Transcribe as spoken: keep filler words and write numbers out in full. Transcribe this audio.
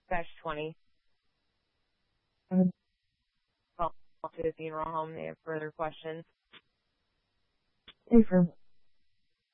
dash twenty. Um, Call to the funeral home. They have further questions. Affirm.